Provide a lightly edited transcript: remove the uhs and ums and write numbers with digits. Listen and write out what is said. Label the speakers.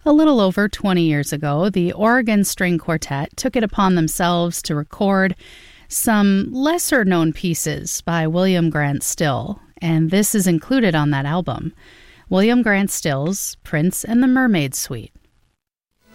Speaker 1: A little over 20 years ago, the Oregon String Quartet took it upon themselves to record some lesser-known pieces by William Grant Still, and this is included on that album. William Grant Still's Prince and the Mermaid Suite.